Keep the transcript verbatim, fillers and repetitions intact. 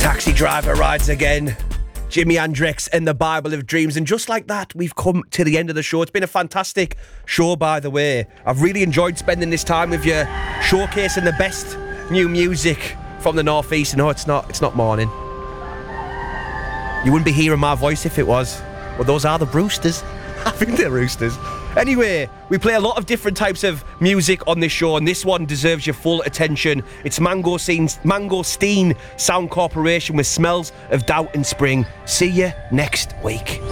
Taxi driver rides again. Jimi Hendrix and the Bible of Dreams. And just like that, we've come to the end of the show. It's been a fantastic show, by the way. I've really enjoyed spending this time with you, showcasing the best new music from the North East. No, it's not, it's not morning. You wouldn't be hearing my voice if it was. Well, those are the Brewsters. I think they're Roosters. Anyway, we play a lot of different types of music on this show, and this one deserves your full attention. It's Mangosteen, Mangosteen Sound Corporation with Smells of Doubt and Spring. See you next week.